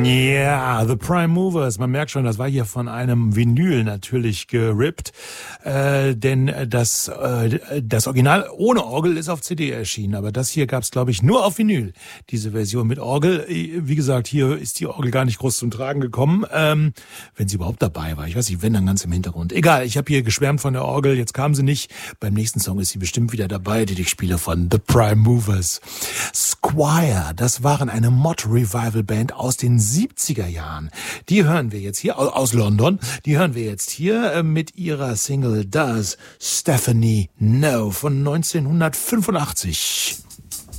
Ja, The Prime Movers, man merkt schon, das war hier von einem Vinyl natürlich gerippt, denn das Original ohne Orgel ist auf CD erschienen, aber das hier gab's, glaube ich, nur auf Vinyl, diese Version mit Orgel. Wie gesagt, hier ist die Orgel gar nicht groß zum Tragen gekommen, wenn sie überhaupt dabei war. Ich weiß nicht, wenn, dann ganz im Hintergrund. Egal, ich habe hier geschwärmt von der Orgel, jetzt kam sie nicht. Beim nächsten Song ist sie bestimmt wieder dabei, die ich spiele von The Prime Movers. Squire, das waren eine Mod-Revival-Band aus den 70er Jahren. Die hören wir jetzt hier, aus London, die hören wir jetzt hier mit ihrer Single Does Stephanie Know von 1985.